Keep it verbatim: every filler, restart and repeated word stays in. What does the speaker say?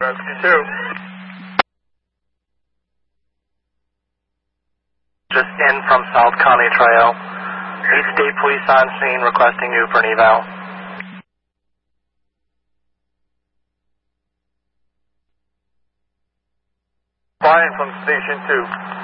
Rescue two. Just in from South County Trail. Need state police on scene requesting you for an eval. Flying from Station two.